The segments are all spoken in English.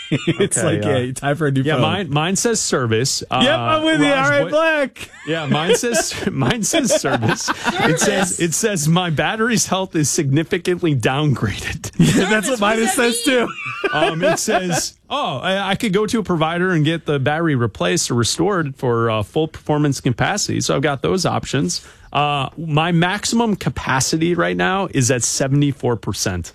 It's time for a new phone. Yeah, mine says service. Yep, I'm with you. All right, Black. Yeah, mine says service. It says my battery's health is significantly downgraded. Yeah, that's what mine says too. It says, I could go to a provider and get the battery replaced or restored for full performance capacity. So I've got those options. My maximum capacity right now is at 74%.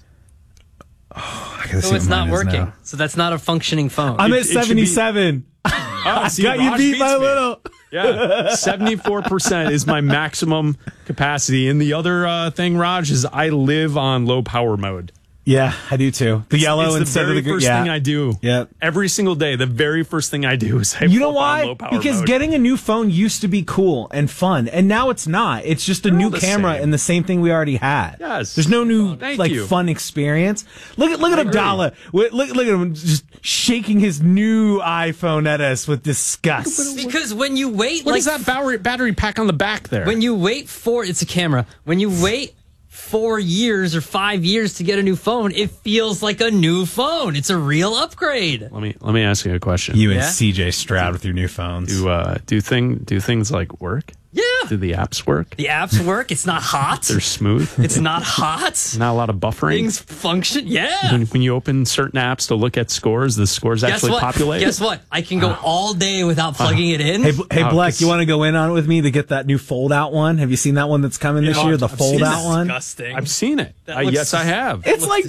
So it's not working. Now. So that's not a functioning phone. I'm at 77. I got you beat by a little. Yeah, 74% is my maximum capacity. And the other thing, Raj, is I live on low power mode. Yeah, I do too. The yellow it's instead the of the first thing I do. Yeah, every single day. The very first thing I do is I you know why? Low power because mode. Getting a new phone used to be cool and fun, and now it's not. It's just a new camera and the same thing we already had. Yes, there's no new fun experience. Look at Abdallah. Look at him just shaking his new iPhone at us with disgust. Because when you wait, what is that battery pack on the back there? When you wait it's a camera. When you wait 4 years or 5 years to get a new phone, it feels like a new phone. It's a real upgrade. Let me ask you a question. You and CJ Stroud with your new phones. Do things like work? Yeah. Do the apps work? The apps work. It's not hot. They're smooth. It's not hot. Not a lot of buffering. Things function. Yeah. When you open certain apps to look at scores, the scores actually populate. Guess what? I can go all day without plugging it in. Hey, Black, you want to go in on it with me to get that new fold-out one? Have you seen that one that's coming this year? The fold-out one? Disgusting. I've seen it. Yes, I have. It's like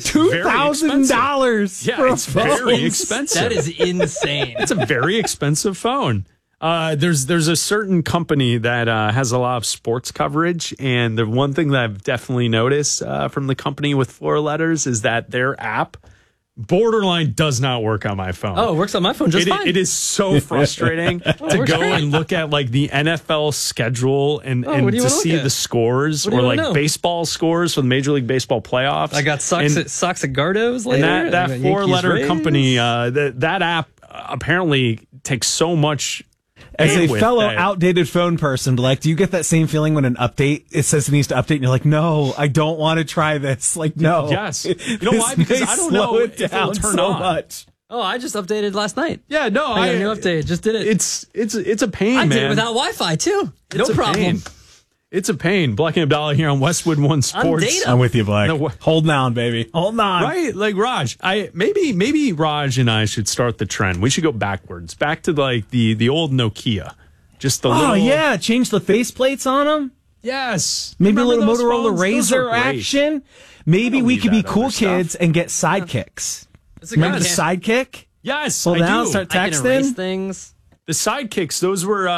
$2,000. Yeah, it's very expensive. That is insane. It's a very expensive phone. There's a certain company that has a lot of sports coverage, and the one thing that I've definitely noticed from the company with 4 letters is that their app borderline does not work on my phone. Oh, it works on my phone just fine. It is so frustrating to go and look at like the NFL schedule and to see the scores or like baseball scores for the Major League Baseball playoffs. I got Sox at Gardo's later. And that 4-letter company, that app apparently takes so much. As a fellow outdated phone person, Black, do you get that same feeling when it says it needs to update and you're like, no, I don't want to try this. Like, no. Yes. You know why? Because I don't know if it'll turn on. Much. Oh, I just updated last night. Yeah, no, I got a new update. Just did it. It's a pain, man. I did it without Wi-Fi too. No problem. It's a pain. Black and Abdallah here on Westwood One Sports. I'm with you, Black. Hold on, baby. Hold on. Right? Like Raj. Maybe Raj and I should start the trend. We should go backwards. Back to like the old Nokia. Just the little... Oh, yeah. Change the faceplates on them. Yes. Maybe a little Motorola Razr action. Maybe we could be cool kids and get sidekicks. Remember the sidekick? Yes, Hold I down, do. start I can erase texting. things. The sidekicks, those were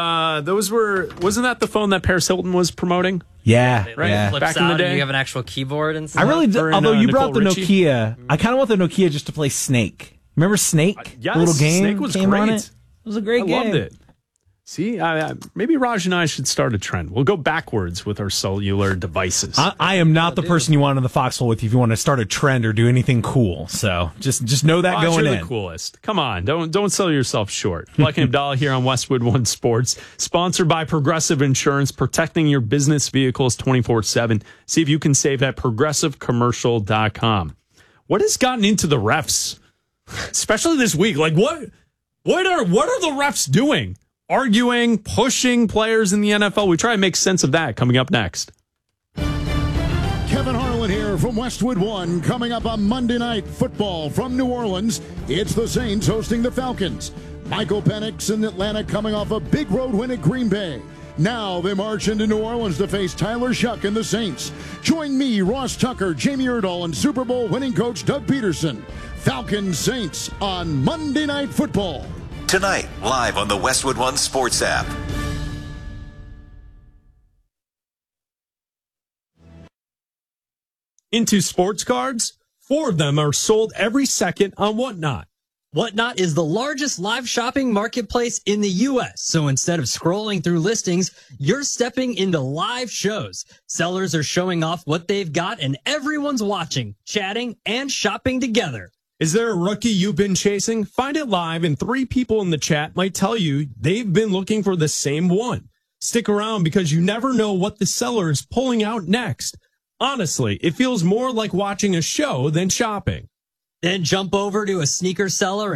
wasn't that the phone that Paris Hilton was promoting? Yeah, right. Yeah. Flips Back in the out day, and you have an actual keyboard and stuff. I really did. Although you brought the Nicole Richie. Nokia, I kind of want the Nokia just to play Snake. Remember Snake? Yes, the little game Snake was came great. on it. It was a great game. I loved it. See, maybe Raj and I should start a trend. We'll go backwards with our cellular devices. I am not the person you want in the foxhole with if you want to start a trend or do anything cool. So just know that going you're in. the coolest. Come on, don't sell yourself short. Black and Abdallah here on Westwood One Sports, sponsored by Progressive Insurance, protecting your business vehicles 24/7. See if you can save at progressivecommercial.com. What has gotten into the refs, especially this week? Like what are the refs doing? Arguing, pushing players in the NFL. We try to make sense of that coming up next. Kevin Harlan here from Westwood One. Coming up on Monday Night Football from New Orleans, it's the Saints hosting the Falcons. Michael Penix in Atlanta coming off a big road win at Green Bay. Now they march into New Orleans to face Tyler Shuck and the Saints. Join me, Ross Tucker, Jamie Erdahl, and Super Bowl winning coach Doug Peterson. Falcons Saints on Monday Night Football. Tonight, live on the Westwood One Sports app. Into sports cards, 4 of them are sold every second on Whatnot. Whatnot is the largest live shopping marketplace in the U.S. So instead of scrolling through listings, you're stepping into live shows. Sellers are showing off what they've got and everyone's watching, chatting, and shopping together. Is there a rookie you've been chasing? Find it live, and 3 people in the chat might tell you they've been looking for the same one. Stick around because you never know what the seller is pulling out next. Honestly, it feels more like watching a show than shopping. Then jump over to a sneaker seller